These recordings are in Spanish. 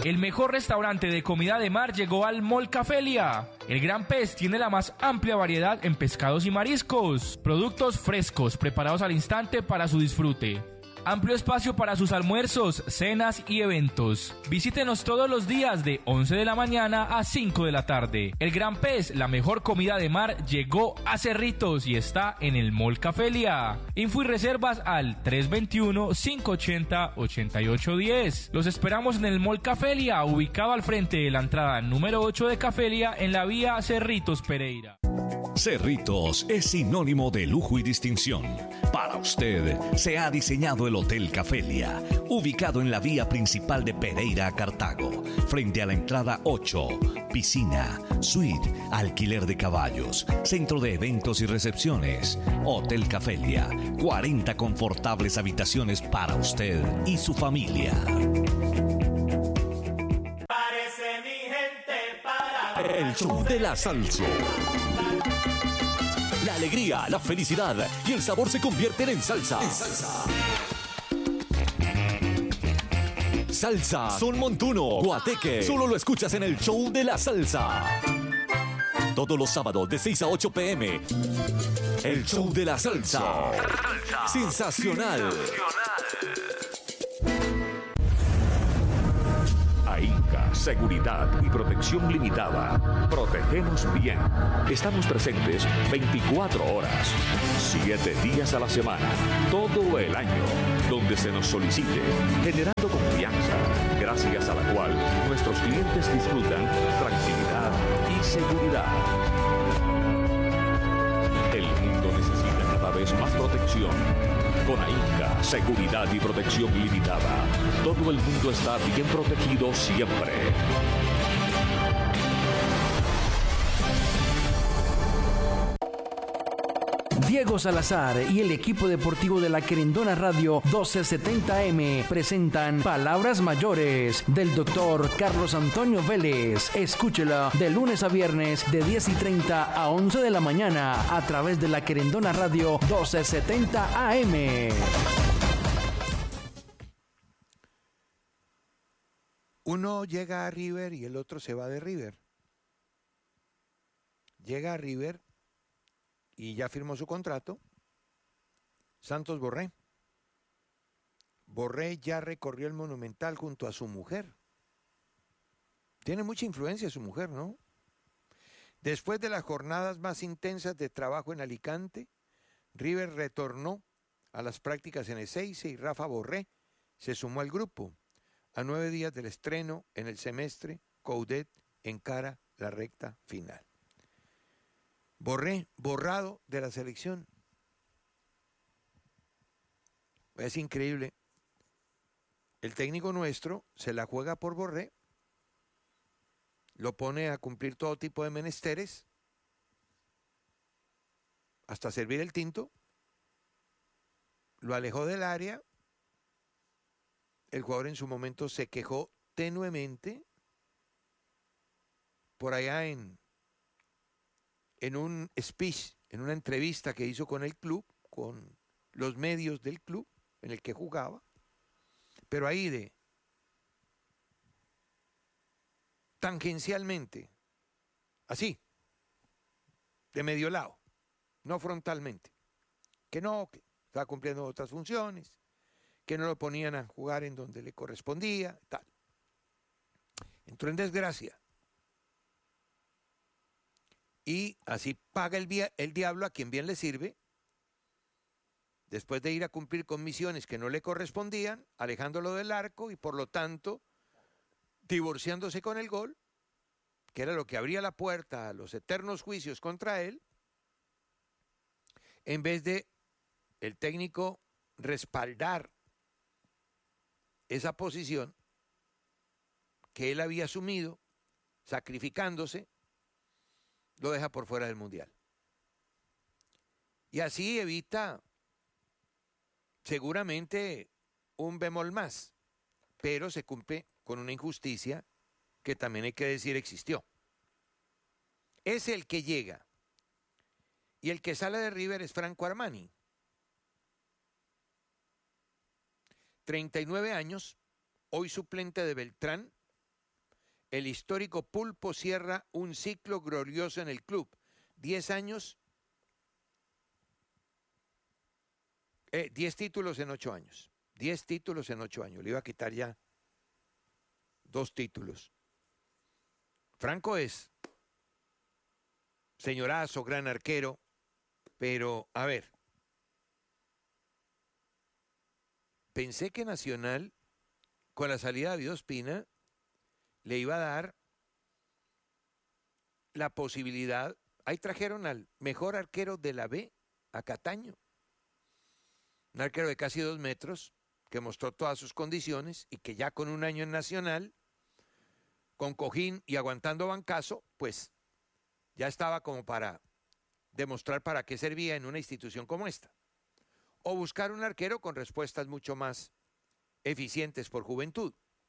El mejor restaurante de comida de mar llegó al Mall Cafelia. El Gran Pez tiene la más amplia variedad en pescados y mariscos. Productos frescos, preparados al instante para su disfrute. Amplio espacio para sus almuerzos, cenas y eventos. Visítenos todos los días de 11 de la mañana a 5 de la tarde. El Gran Pez, la mejor comida de mar, llegó a Cerritos y está en el Mall Cafelia. Info y reservas al 321-580-8810. Los esperamos en el Mall Cafelia, ubicado al frente de la entrada número 8 de Cafelia en la vía Cerritos Pereira. Cerritos es sinónimo de lujo y distinción. Para usted se ha diseñado el Hotel Cafelia, ubicado en la vía principal de Pereira a Cartago, frente a la entrada 8, piscina, suite, alquiler de caballos, centro de eventos y recepciones. Hotel Cafelia, 40 confortables habitaciones para usted y su familia. Parece mi gente para... El show de la salsa. La alegría, la felicidad y el sabor se convierten en salsa. Salsa, son montuno, guateque. Solo lo escuchas en el show de la salsa. Todos los sábados de 6 a 8 p.m. El show de la salsa. Sensacional. AINCA, Seguridad y Protección Limitada. Protegemos bien. Estamos presentes 24 horas, 7 días a la semana, todo el año, donde se nos solicite, generando confianza, gracias a la cual nuestros clientes disfrutan tranquilidad y seguridad. El mundo necesita cada vez más protección. Con AINCA, Seguridad y Protección Limitada, todo el mundo está bien protegido siempre. Diego Salazar y el equipo deportivo de la Querendona Radio 1270M presentan Palabras Mayores del doctor Carlos Antonio Vélez. Escúchela de lunes a viernes de 10:30 a 11 de la mañana a través de la Querendona Radio 1270 AM. Uno llega a River y el otro se va de River. Llega a River y ya firmó su contrato. Santos Borré. Borré ya recorrió el Monumental junto a su mujer. Tiene mucha influencia su mujer, ¿no? Después de las jornadas más intensas de trabajo en Alicante, River retornó a las prácticas en Ezeiza y Rafa Borré se sumó al grupo. A 9 días del estreno en el semestre, Coudet encara la recta final. Borré, borrado de la selección. Es increíble. El técnico nuestro se la juega por Borré, lo pone a cumplir todo tipo de menesteres, hasta servir el tinto, lo alejó del área. El jugador en su momento se quejó tenuemente por allá en un speech, en una entrevista que hizo con el club, con los medios del club en el que jugaba, pero ahí tangencialmente, así, de medio lado, no frontalmente, que estaba cumpliendo otras funciones, que no lo ponían a jugar en donde le correspondía, tal. Entró en desgracia. Y así paga el diablo a quien bien le sirve, después de ir a cumplir con misiones que no le correspondían, alejándolo del arco y por lo tanto divorciándose con el gol, que era lo que abría la puerta a los eternos juicios contra él, en vez de el técnico respaldar esa posición que él había asumido, sacrificándose, lo deja por fuera del Mundial. Y así evita seguramente un bemol más, pero se cumple con una injusticia que también hay que decir existió. Es el que llega. Y el que sale de River es Franco Armani. 39 años, hoy suplente de Beltrán, el histórico Pulpo cierra un ciclo glorioso en el club. 10 años, 10 títulos en 8 años. 10 títulos en 8 años. Le iba a quitar ya 2 títulos. Franco es señorazo, gran arquero, pero a ver, pensé que Nacional, con la salida de David Ospina, le iba a dar la posibilidad. Ahí trajeron al mejor arquero de la B, a Cataño. Un arquero de casi 2 metros, que mostró todas sus condiciones y que ya con un año en Nacional, con cojín y aguantando bancazo, pues ya estaba como para demostrar para qué servía en una institución como esta. O buscar un arquero con respuestas mucho más eficientes por juventud.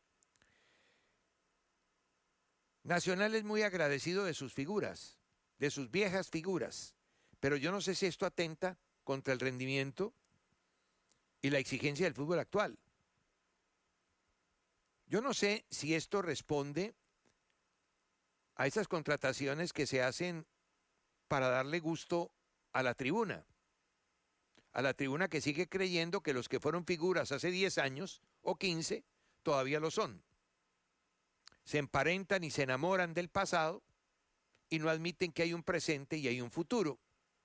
Nacional es muy agradecido de sus figuras, de sus viejas figuras, pero yo no sé si esto atenta contra el rendimiento y la exigencia del fútbol actual. Yo no sé si esto responde a esas contrataciones que se hacen para darle gusto a la tribuna que sigue creyendo que los que fueron figuras hace 10 años o 15 todavía lo son. Se emparentan y se enamoran del pasado y no admiten que hay un presente y hay un futuro.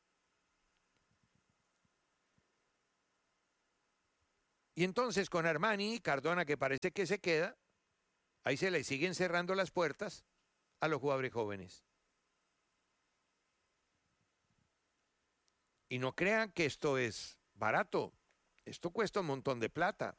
Y entonces con Armani y Cardona, que parece que se queda, ahí se le siguen cerrando las puertas a los jugadores jóvenes. Y no crean que esto es barato, esto cuesta un montón de plata.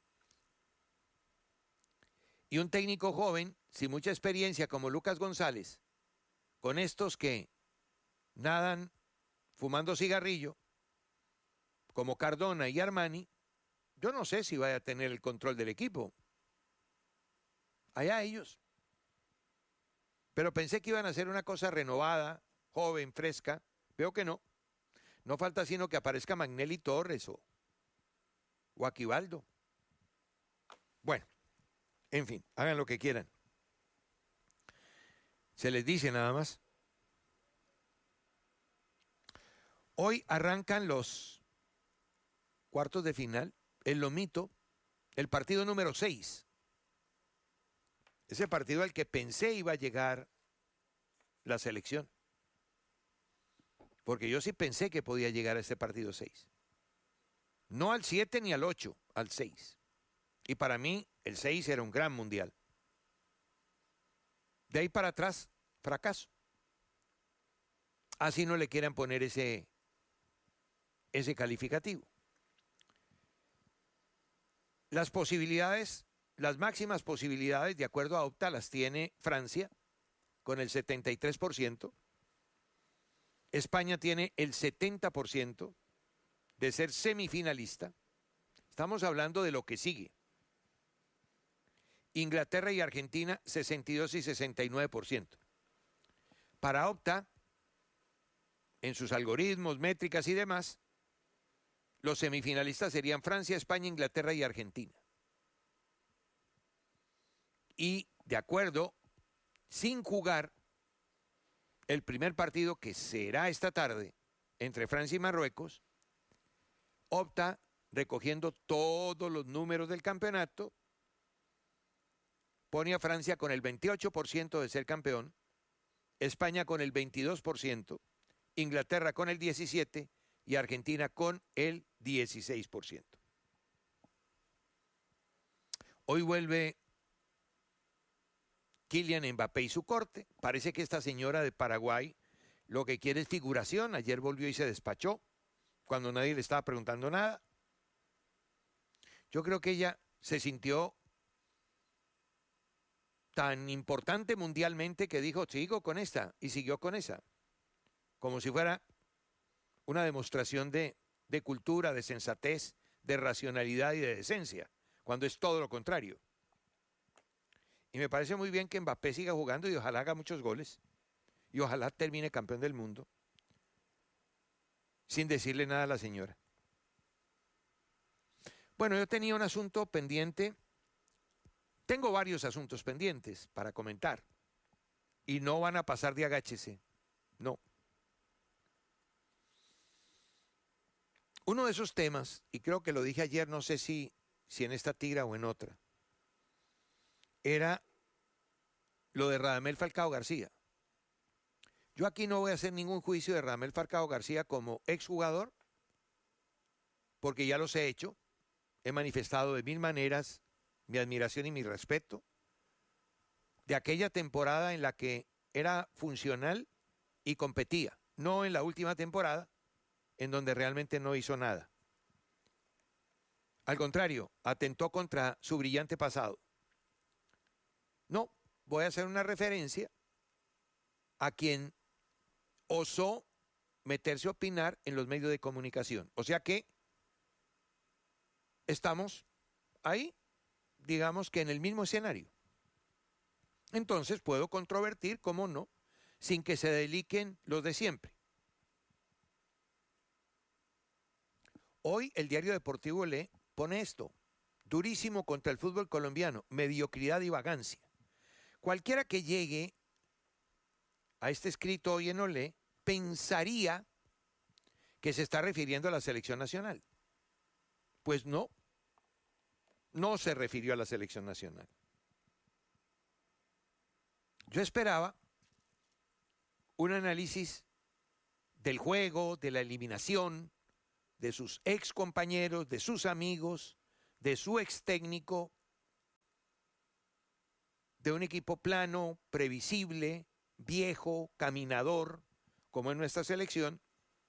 Y un técnico joven, sin mucha experiencia como Lucas González, con estos que nadan fumando cigarrillo, como Cardona y Armani, yo no sé si vaya a tener el control del equipo. Allá ellos. Pero pensé que iban a hacer una cosa renovada, joven, fresca. Veo que no. No falta sino que aparezca Magnelli Torres o Aquivaldo. Bueno, en fin, hagan lo que quieran. Se les dice nada más. Hoy arrancan los cuartos de final, el Lomito, el partido número 6. Ese partido al que pensé iba a llegar la selección. Porque yo sí pensé que podía llegar a este partido 6. No al 7 ni al 8, al 6. Y para mí el 6 era un gran mundial. De ahí para atrás, fracaso. Así no le quieran poner ese calificativo. Las posibilidades, las máximas posibilidades, de acuerdo a Opta, las tiene Francia con el 73%. España tiene el 70% de ser semifinalista. Estamos hablando de lo que sigue. Inglaterra y Argentina, 62 y 69%. Para Opta, en sus algoritmos, métricas y demás, los semifinalistas serían Francia, España, Inglaterra y Argentina. Y de acuerdo, sin jugar el primer partido que será esta tarde entre Francia y Marruecos, Opta, recogiendo todos los números del campeonato, pone a Francia con el 28% de ser campeón, España con el 22%, Inglaterra con el 17% y Argentina con el 16%. Hoy vuelve Kylian Mbappé y su corte. Parece que esta señora de Paraguay lo que quiere es figuración. Ayer volvió y se despachó cuando nadie le estaba preguntando nada. Yo creo que ella se sintió tan importante mundialmente que dijo, sigo con esta, y siguió con esa. Como si fuera una demostración de cultura, de sensatez, de racionalidad y de decencia, cuando es todo lo contrario. Y me parece muy bien que Mbappé siga jugando y ojalá haga muchos goles y ojalá termine campeón del mundo sin decirle nada a la señora. Bueno, yo tenía un asunto pendiente Tengo varios asuntos pendientes para comentar y no van a pasar de agáchese, no. Uno de esos temas, y creo que lo dije ayer, no sé si en esta tira o en otra, era lo de Radamel Falcao García. Yo aquí no voy a hacer ningún juicio de Radamel Falcao García como exjugador, porque ya los he hecho, he manifestado de mil maneras mi admiración y mi respeto de aquella temporada en la que era funcional y competía, no en la última temporada, en donde realmente no hizo nada. Al contrario, atentó contra su brillante pasado. No, voy a hacer una referencia a quien osó meterse a opinar en los medios de comunicación. O sea que estamos ahí, digamos que en el mismo escenario. Entonces puedo controvertir, cómo no, sin que se deliquen los de siempre. Hoy el diario deportivo Le pone esto: durísimo contra el fútbol colombiano, mediocridad y vagancia. Cualquiera que llegue a este escrito hoy en Olé pensaría que se está refiriendo a la selección nacional. Pues no, no se refirió a la selección nacional. Yo esperaba un análisis del juego, de la eliminación, de sus ex compañeros, de sus amigos, de su ex técnico, de un equipo plano, previsible, viejo, caminador, como en nuestra selección,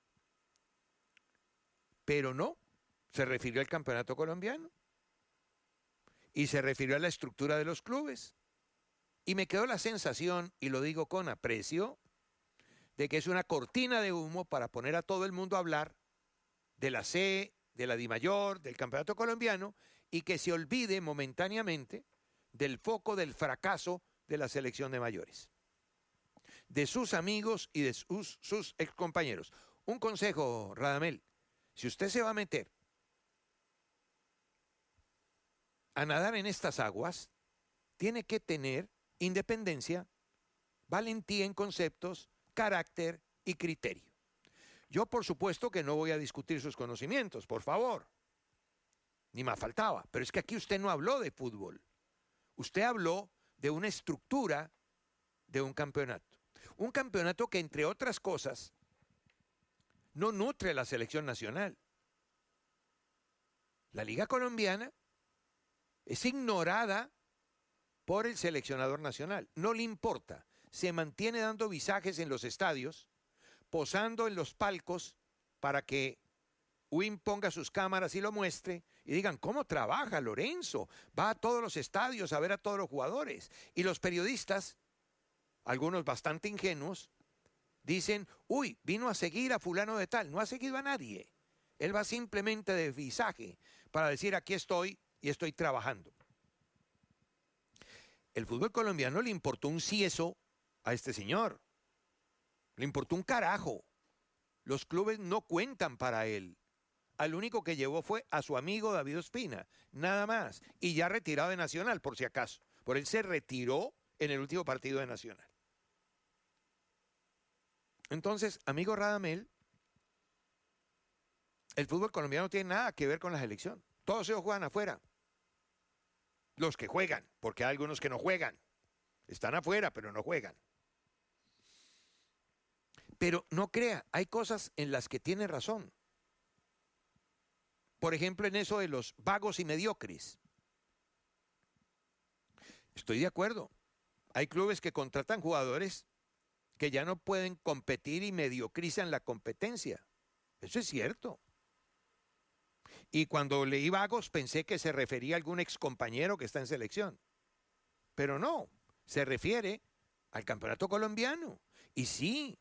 pero no, se refirió al campeonato colombiano y se refirió a la estructura de los clubes. Y me quedó la sensación, y lo digo con aprecio, de que es una cortina de humo para poner a todo el mundo a hablar de la C, de la DIMAYOR, del campeonato colombiano, y que se olvide momentáneamente del foco del fracaso de la selección de mayores, de sus amigos y de sus excompañeros. Un consejo, Radamel: si usted se va a meter a nadar en estas aguas, tiene que tener independencia, valentía en conceptos, carácter y criterio. Yo, por supuesto, que no voy a discutir sus conocimientos, por favor. Ni más faltaba. Pero es que aquí usted no habló de fútbol. Usted habló de una estructura de un campeonato. Un campeonato que, entre otras cosas, no nutre la selección nacional. La Liga Colombiana es ignorada por el seleccionador nacional. No le importa. Se mantiene dando visajes en los estadios, posando en los palcos para que Win ponga sus cámaras y lo muestre y digan: ¿cómo trabaja Lorenzo? Va a todos los estadios a ver a todos los jugadores. Y los periodistas, algunos bastante ingenuos, dicen: uy, vino a seguir a fulano de tal. No ha seguido a nadie. Él va simplemente de visaje para decir: aquí estoy y estoy trabajando. El fútbol colombiano le importó un cieso a este señor. Le importó un carajo. Los clubes no cuentan para él. Al único que llevó fue a su amigo David Ospina, nada más. Y ya retirado de Nacional, por si acaso. Por él se retiró en el último partido de Nacional. Entonces, amigo Radamel, el fútbol colombiano no tiene nada que ver con la selección. Todos ellos juegan afuera. Los que juegan, porque hay algunos que no juegan. Están afuera, pero no juegan. Pero no crea, hay cosas en las que tiene razón. Por ejemplo, en eso de los vagos y mediocres. Estoy de acuerdo. Hay clubes que contratan jugadores que ya no pueden competir y mediocrizan la competencia. Eso es cierto. Y cuando leí vagos pensé que se refería a algún excompañero que está en selección. Pero no, se refiere al campeonato colombiano. Y sí,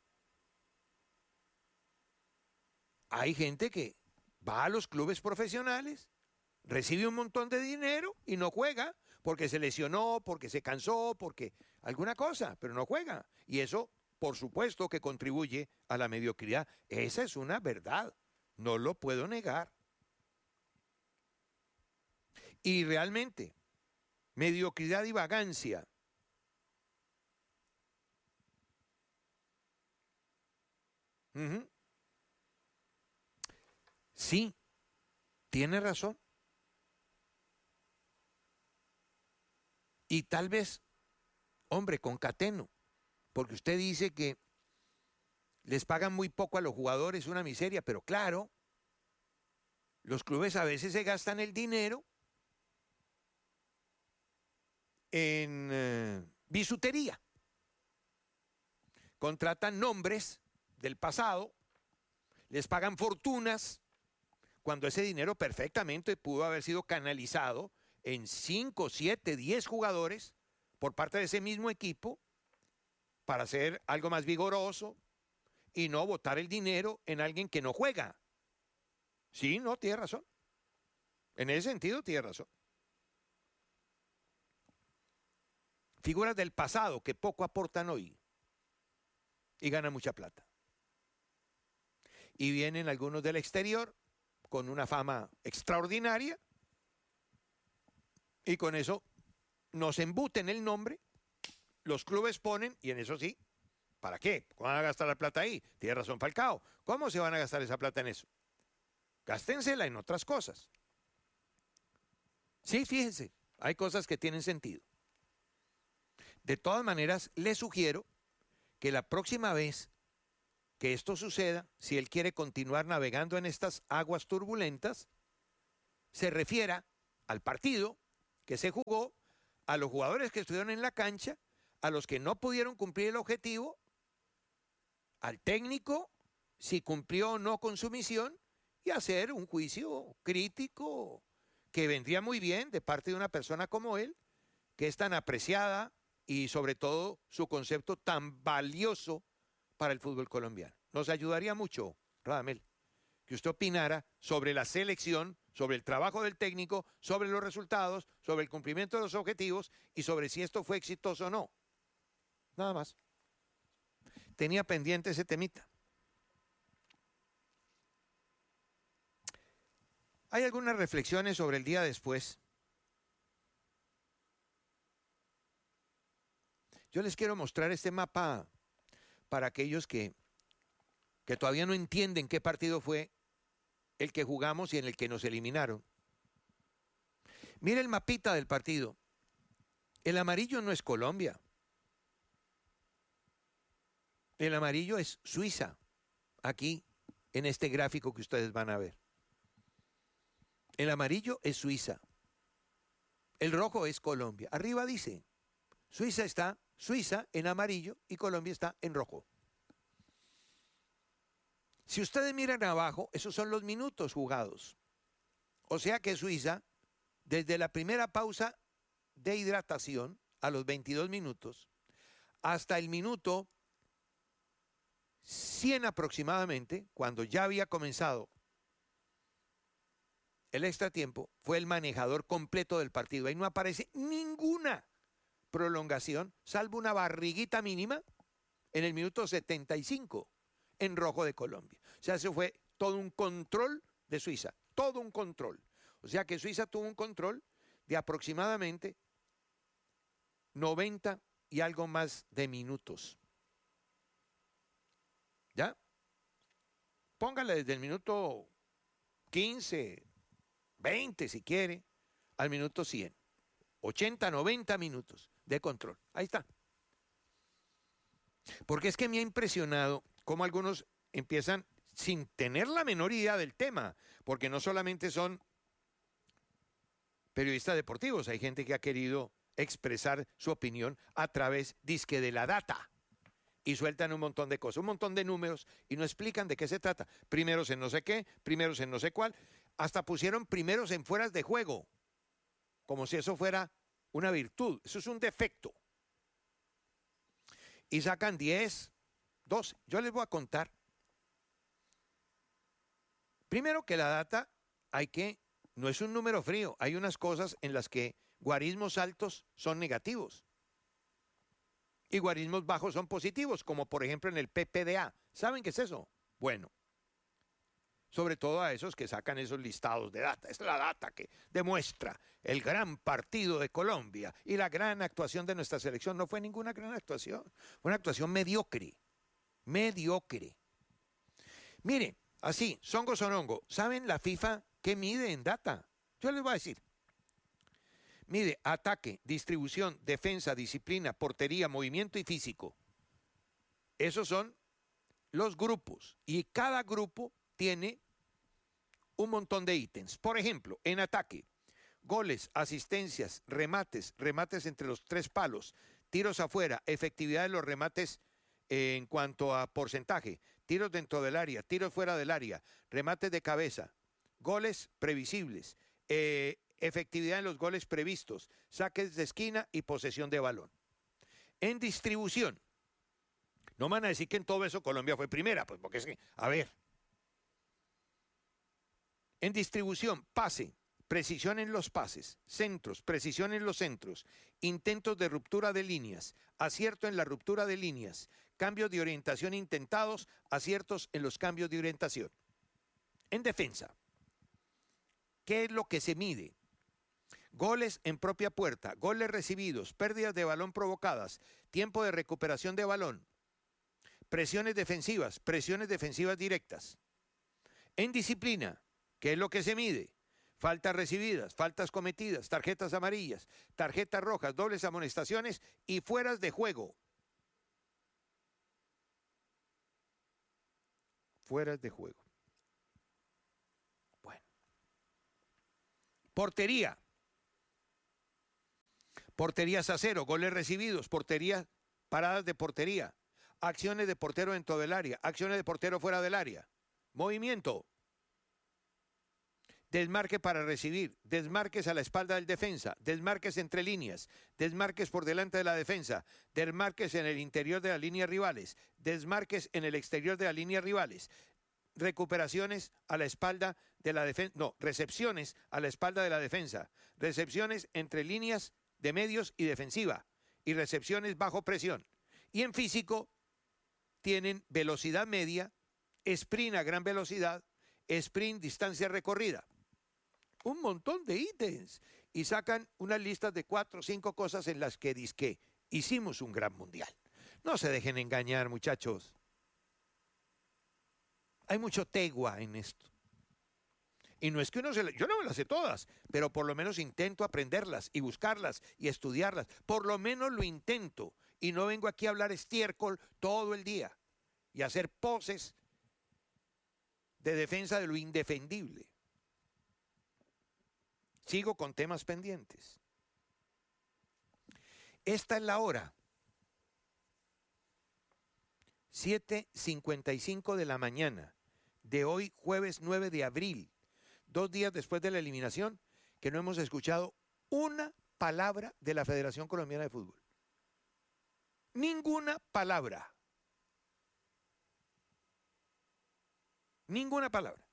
hay gente que va a los clubes profesionales, recibe un montón de dinero y no juega porque se lesionó, porque se cansó, porque alguna cosa, pero no juega. Y eso, por supuesto, que contribuye a la mediocridad. Esa es una verdad, no lo puedo negar. Y realmente, mediocridad y vagancia. Ujú. Sí, tiene razón. Y tal vez, hombre, concateno, porque usted dice que les pagan muy poco a los jugadores, una miseria, pero claro, los clubes a veces se gastan el dinero en bisutería. Contratan nombres del pasado, les pagan fortunas, cuando ese dinero perfectamente pudo haber sido canalizado en 5, 7, 10 jugadores por parte de ese mismo equipo para hacer algo más vigoroso y no botar el dinero en alguien que no juega. Sí, no, tiene razón. En ese sentido tiene razón. Figuras del pasado que poco aportan hoy y ganan mucha plata. Y vienen algunos del exterior con una fama extraordinaria y con eso nos embuten el nombre, los clubes ponen, y en eso sí, ¿para qué? ¿Cómo van a gastar la plata ahí? Tiene razón Falcao. ¿Cómo se van a gastar esa plata en eso? Gástensela en otras cosas. Sí, fíjense, hay cosas que tienen sentido. De todas maneras, le sugiero que la próxima vez que esto suceda, si él quiere continuar navegando en estas aguas turbulentas, se refiera al partido que se jugó, a los jugadores que estuvieron en la cancha, a los que no pudieron cumplir el objetivo, al técnico, si cumplió o no con su misión, y hacer un juicio crítico que vendría muy bien de parte de una persona como él, que es tan apreciada y sobre todo su concepto tan valioso para el fútbol colombiano. Nos ayudaría mucho, Radamel, que usted opinara sobre la selección, sobre el trabajo del técnico, sobre los resultados, sobre el cumplimiento de los objetivos y sobre si esto fue exitoso o no. Nada más. Tenía pendiente ese temita. Hay algunas reflexiones sobre el día después. Yo les quiero mostrar este mapa para aquellos que todavía no entienden qué partido fue el que jugamos y en el que nos eliminaron. Mire el mapita del partido. El amarillo no es Colombia. El amarillo es Suiza, aquí en este gráfico que ustedes van a ver. El amarillo es Suiza. El rojo es Colombia. Arriba dice, Suiza en amarillo y Colombia está en rojo. Si ustedes miran abajo, esos son los minutos jugados. O sea que Suiza, desde la primera pausa de hidratación, a los 22 minutos, hasta el minuto 100 aproximadamente, cuando ya había comenzado el extratiempo, fue el manejador completo del partido. Ahí no aparece ninguna prolongación, salvo una barriguita mínima en el minuto 75 en rojo de Colombia. O sea, eso fue todo un control de Suiza, todo un control. O sea que Suiza tuvo un control de aproximadamente 90 y algo más de minutos. ¿Ya? Póngale desde el minuto 15, 20 si quiere, al minuto 100. 80, 90 minutos de control. Ahí está. Porque es que me ha impresionado cómo algunos empiezan sin tener la menor idea del tema, porque no solamente son periodistas deportivos, hay gente que ha querido expresar su opinión a través, dizque, de la data. Y sueltan un montón de cosas, un montón de números y no explican de qué se trata. Primeros en no sé qué, primeros en no sé cuál. Hasta pusieron primeros en fueras de juego, como si eso fuera una virtud. Eso es un defecto. Y sacan 10, 12. Yo les voy a contar. Primero que la data no es un número frío. Hay unas cosas en las que guarismos altos son negativos. Y guarismos bajos son positivos, como por ejemplo en el PPDA. ¿Saben qué es eso? Bueno, sobre todo a esos que sacan esos listados de data. Esta es la data que demuestra el gran partido de Colombia y la gran actuación de nuestra selección. No fue ninguna gran actuación, fue una actuación mediocre, mediocre. Mire, así, songo sonongo, ¿saben la FIFA qué mide en data? Yo les voy a decir. Mide ataque, distribución, defensa, disciplina, portería, movimiento y físico. Esos son los grupos y cada grupo tiene un montón de ítems. Por ejemplo, en ataque, goles, asistencias, remates, remates entre los 3 palos, tiros afuera, efectividad de los remates en cuanto a porcentaje, tiros dentro del área, tiros fuera del área, remates de cabeza, goles previsibles, efectividad en los goles previstos, saques de esquina y posesión de balón. En distribución, no van a decir que en todo eso Colombia fue primera, pues porque es que, a ver. En distribución, pase, precisión en los pases, centros, precisión en los centros, intentos de ruptura de líneas, acierto en la ruptura de líneas, cambios de orientación intentados, aciertos en los cambios de orientación. En defensa, ¿qué es lo que se mide? Goles en propia puerta, goles recibidos, pérdidas de balón provocadas, tiempo de recuperación de balón, presiones defensivas directas. En disciplina, ¿qué es lo que se mide? Faltas recibidas, faltas cometidas, tarjetas amarillas, tarjetas rojas, dobles amonestaciones y fueras de juego. Fueras de juego. Bueno. Portería. Porterías a cero, goles recibidos, portería, paradas de portería, acciones de portero dentro del área, acciones de portero fuera del área. Movimiento. Desmarque para recibir, desmarques a la espalda del defensa, desmarques entre líneas, desmarques por delante de la defensa, desmarques en el interior de las líneas rivales, desmarques en el exterior de las líneas rivales, recuperaciones a la espalda de la defensa, no, recepciones a la espalda de la defensa, recepciones entre líneas de medios y defensiva, y recepciones bajo presión. Y en físico tienen velocidad media, sprint a gran velocidad, sprint distancia recorrida. Un montón de ítems y sacan unas listas de 4 o 5 cosas en las que dizque hicimos un gran mundial. No se dejen engañar, muchachos. Hay mucho tegua en esto. Y no es que yo no me las sé todas, pero por lo menos intento aprenderlas y buscarlas y estudiarlas. Por lo menos lo intento y no vengo aquí a hablar estiércol todo el día y a hacer poses de defensa de lo indefendible. Sigo con temas pendientes. Esta es la hora. 7:55 de la mañana de hoy, jueves 9 de abril, 2 días después de la eliminación, que no hemos escuchado una palabra de la Federación Colombiana de Fútbol. Ninguna palabra. Ninguna palabra.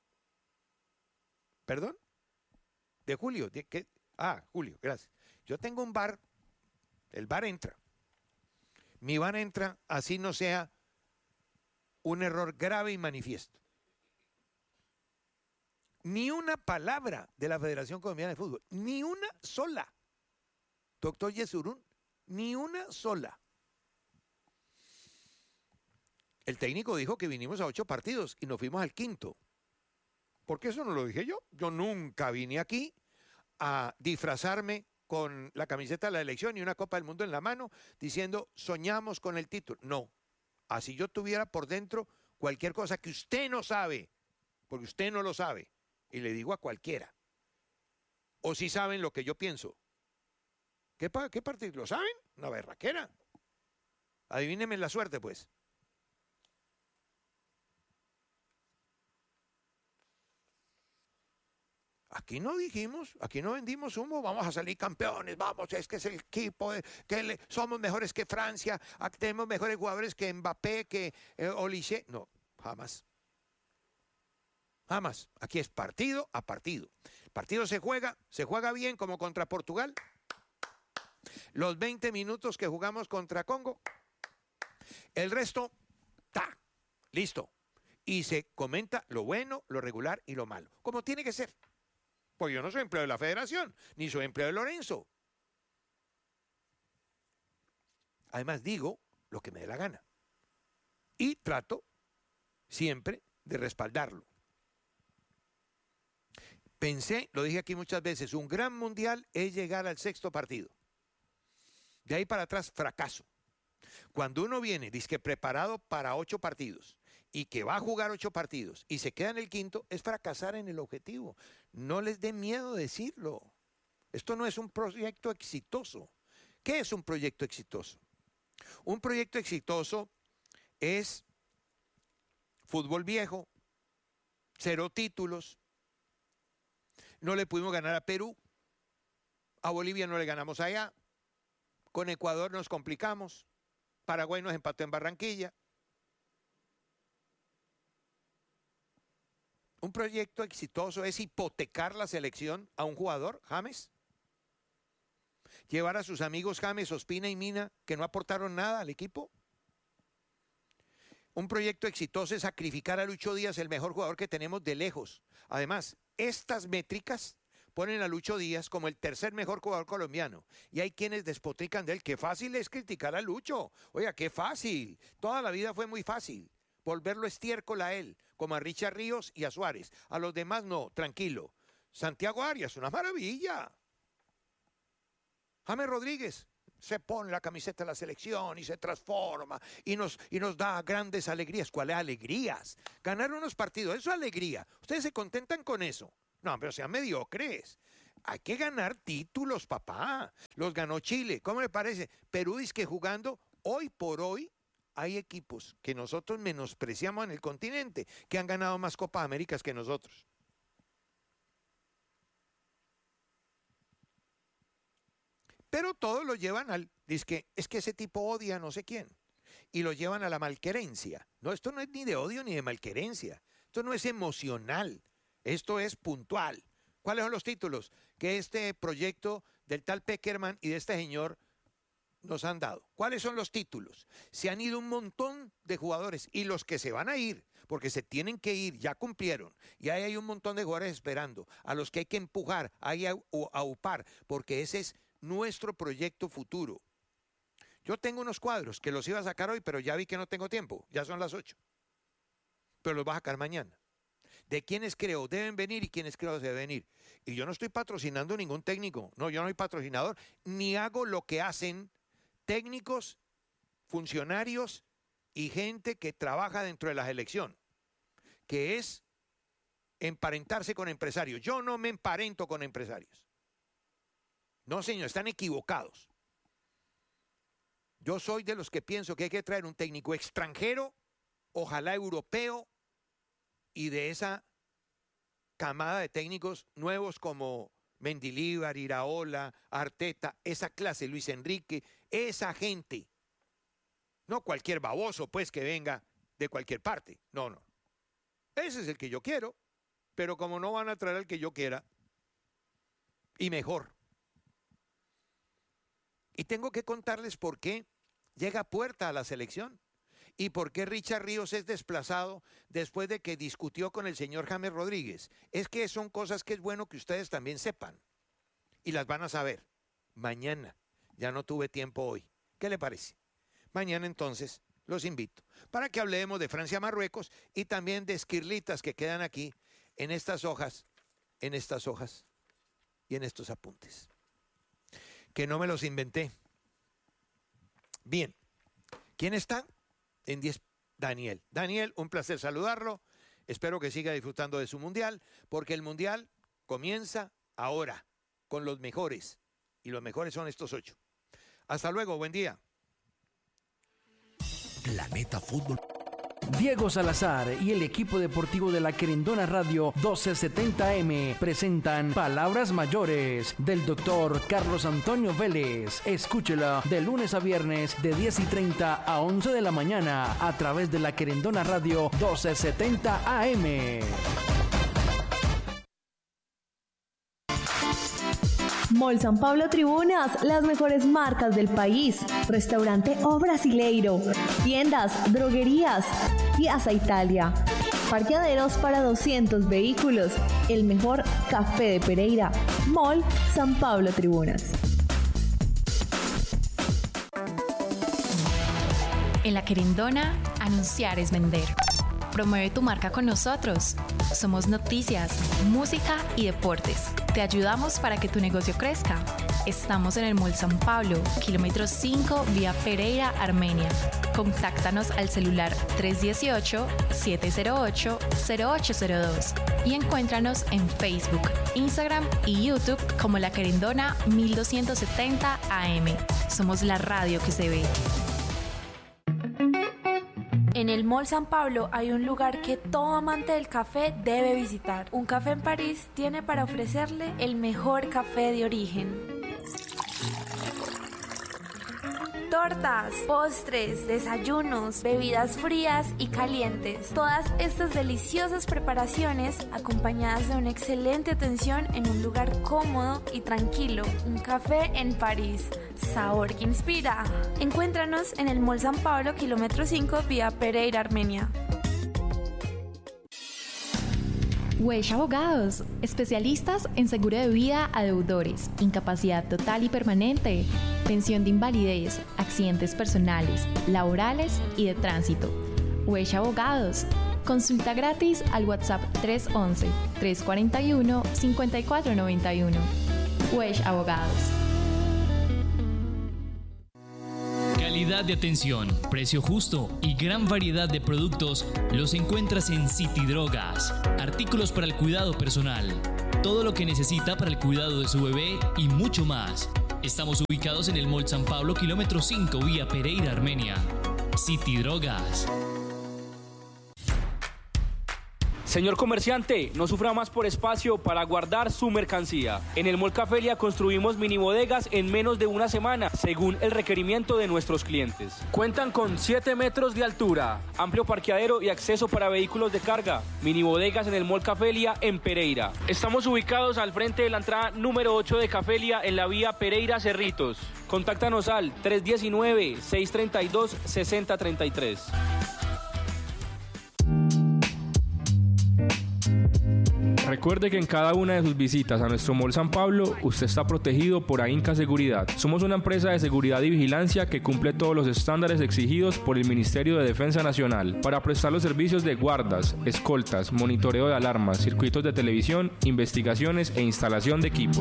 ¿Perdón? De Julio. ¿Qué? Ah, Julio, gracias. Yo tengo un bar. El bar entra. Mi bar entra, así no sea un error grave y manifiesto. Ni una palabra de la Federación Colombiana de Fútbol. Ni una sola. Doctor Yesurún, ni una sola. El técnico dijo que vinimos a 8 partidos y nos fuimos al 5º. Porque eso no lo dije yo. Yo nunca vine aquí a disfrazarme con la camiseta de la elección y una Copa del Mundo en la mano diciendo soñamos con el título. No. Así yo tuviera por dentro cualquier cosa que usted no sabe, porque usted no lo sabe. Y le digo a cualquiera. O si saben lo que yo pienso. ¿Qué partido? ¿Lo saben? Una berraquera. Adivínenme la suerte, pues. Aquí no dijimos, aquí no vendimos humo, vamos a salir campeones, vamos, es que es el equipo, somos mejores que Francia, tenemos mejores jugadores que Mbappé, que Olise. No, jamás. Jamás. Aquí es partido a partido. El partido se juega bien como contra Portugal. Los 20 minutos que jugamos contra Congo. El resto, listo. y se comenta lo bueno, lo regular y lo malo, como tiene que ser. Pues yo no soy empleado de la federación, ni soy empleado de Lorenzo. Además digo lo que me dé la gana. Y trato siempre de respaldarlo. Pensé, lo dije aquí muchas veces, un gran mundial es llegar al 6º partido. De ahí para atrás, fracaso. Cuando uno viene, dizque preparado para 8 partidos y que va a jugar 8 partidos y se queda en el 5º, es fracasar en el objetivo. No les dé miedo decirlo. Esto no es un proyecto exitoso. ¿Qué es un proyecto exitoso? Un proyecto exitoso es fútbol viejo, 0 títulos. No le pudimos ganar a Perú, a Bolivia no le ganamos allá, con Ecuador nos complicamos, Paraguay nos empató en Barranquilla. Un proyecto exitoso es hipotecar la selección a un jugador, James. Llevar a sus amigos James, Ospina y Mina, que no aportaron nada al equipo. Un proyecto exitoso es sacrificar a Lucho Díaz, el mejor jugador que tenemos de lejos. Además, estas métricas ponen a Lucho Díaz como el 3er mejor jugador colombiano. Y hay quienes despotrican de él. Qué fácil es criticar a Lucho. Oiga, qué fácil. Toda la vida fue muy fácil. Volverlo estiércol a él, como a Richard Ríos y a Suárez. A los demás no, tranquilo. Santiago Arias, una maravilla. James Rodríguez se pone la camiseta de la selección y se transforma y nos da grandes alegrías. ¿Cuáles alegrías? Ganar unos partidos, eso es alegría. ¿Ustedes se contentan con eso? No, pero sean mediocres. Hay que ganar títulos, papá. Los ganó Chile. ¿Cómo le parece? Perú dice que jugando hoy por hoy hay equipos que nosotros menospreciamos en el continente que han ganado más Copas Américas que nosotros. Pero todos lo llevan al... Dice es que ese tipo odia a no sé quién. Y lo llevan a la malquerencia. No, esto no es ni de odio ni de malquerencia. Esto no es emocional. Esto es puntual. ¿Cuáles son los títulos que este proyecto del tal Peckerman y de este señor nos han dado? ¿Cuáles son los títulos? Se han ido un montón de jugadores y los que se van a ir, porque se tienen que ir, ya cumplieron. Y ahí hay un montón de jugadores esperando, a los que hay que empujar, hay que aupar, porque ese es nuestro proyecto futuro. Yo tengo unos cuadros que los iba a sacar hoy, pero ya vi que no tengo tiempo, ya son las 8. Pero los voy a sacar mañana. De quienes creo deben venir y quienes creo deben ir. Y yo no estoy patrocinando ningún técnico, no, yo no soy patrocinador, ni hago lo que hacen técnicos, funcionarios y gente que trabaja dentro de la selección, que es emparentarse con empresarios. Yo no me emparento con empresarios. No, señor, están equivocados. Yo soy de los que pienso que hay que traer un técnico extranjero, ojalá europeo, y de esa camada de técnicos nuevos como Mendilibar, Iraola, Arteta, esa clase, Luis Enrique, esa gente. No cualquier baboso, pues, que venga de cualquier parte. No, no. Ese es el que yo quiero, pero como no van a traer al que yo quiera, y mejor. Y tengo que contarles por qué llega Puerta a la selección y por qué Richard Ríos es desplazado después de que discutió con el señor James Rodríguez. Es que son cosas que es bueno que ustedes también sepan y las van a saber mañana. Ya no tuve tiempo hoy. ¿Qué le parece? Mañana entonces los invito para que hablemos de Francia-Marruecos y también de esquirlitas que quedan aquí en estas hojas y en estos apuntes. Que no me los inventé. Bien, ¿quién está? En 10, Daniel. Daniel, un placer saludarlo. Espero que siga disfrutando de su mundial, porque el mundial comienza ahora, con los mejores. Y los mejores son estos 8. Hasta luego, buen día. Planeta Fútbol. Diego Salazar y el equipo deportivo de la Querendona Radio 1270M presentan Palabras Mayores del doctor Carlos Antonio Vélez. Escúchela de lunes a viernes de 10:30 a 11 de la mañana a través de la Querendona Radio 1270 AM. Mall San Pablo Tribunas, las mejores marcas del país. Restaurante O Brasileiro, tiendas, droguerías, Piazza Italia. parqueaderos para 200 vehículos, el mejor café de Pereira, Mall San Pablo Tribunas. En La Querendona, anunciar es vender. Promueve tu marca con nosotros. Somos noticias, música y deportes. Te ayudamos para que tu negocio crezca. Estamos en el Mall San Pablo, kilómetro 5, vía Pereira, Armenia. Contáctanos al celular 318-708-0802 y encuéntranos en Facebook, Instagram y YouTube como La Querendona 1270 AM. Somos la radio que se ve. En el Mall San Pablo hay un lugar que todo amante del café debe visitar. Un café en París tiene para ofrecerle el mejor café de origen. Tortas, postres, desayunos, bebidas frías y calientes. Todas estas deliciosas preparaciones acompañadas de una excelente atención en un lugar cómodo y tranquilo. Un café en París. Sabor que inspira. Encuéntranos en el Mall San Pablo, kilómetro 5, vía Pereira, Armenia. Wesh Abogados, especialistas en seguro de vida a deudores, incapacidad total y permanente, pensión de invalidez, accidentes personales, laborales y de tránsito. Wesh Abogados, consulta gratis al WhatsApp 311-341-5491. Wesh Abogados. Calidad de atención, precio justo y gran variedad de productos los encuentras en City Drogas. Artículos para el cuidado personal, todo lo que necesita para el cuidado de su bebé y mucho más. Estamos ubicados en el Mall San Pablo, kilómetro 5, vía Pereira, Armenia. City Drogas. Señor comerciante, no sufra más por espacio para guardar su mercancía. En el Mall Cafelia construimos mini bodegas en menos de una semana, según el requerimiento de nuestros clientes. Cuentan con 7 metros de altura, amplio parqueadero y acceso para vehículos de carga. Mini bodegas en el Mall Cafelia en Pereira. Estamos ubicados al frente de la entrada número 8 de Cafelia en la vía Pereira Cerritos. Contáctanos al 319-632-6033. Recuerde que en cada una de sus visitas a nuestro Mall San Pablo, usted está protegido por AINCA Seguridad. Somos una empresa de seguridad y vigilancia que cumple todos los estándares exigidos por el Ministerio de Defensa Nacional para prestar los servicios de guardas, escoltas, monitoreo de alarmas, circuitos de televisión, investigaciones e instalación de equipos.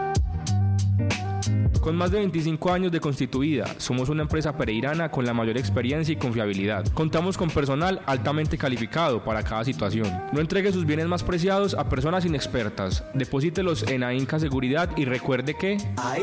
Con más de 25 años de constituida, somos una empresa pereirana con la mayor experiencia y confiabilidad. Contamos con personal altamente calificado para cada situación. No entregue sus bienes más preciados a personas inexpertas. Deposítelos en AINCA Seguridad y recuerde que